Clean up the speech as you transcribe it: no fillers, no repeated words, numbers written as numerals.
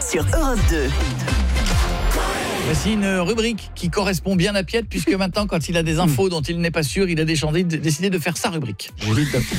sur Europe 2. Voici une rubrique qui correspond bien à Piet, puisque maintenant, quand il a des infos dont il n'est pas sûr, il a décidé de faire sa rubrique.